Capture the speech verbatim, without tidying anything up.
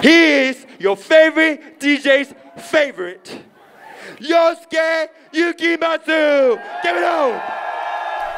He is your favorite D J's favorite. Yosuke Yukimatsu. Give it up.